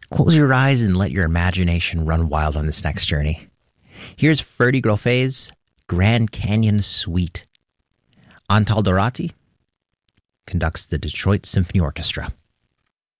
Close your eyes and let your imagination run wild on this next journey. Here's Ferdy Groffe's Grand Canyon Suite. Antal Dorati conducts the Detroit Symphony Orchestra.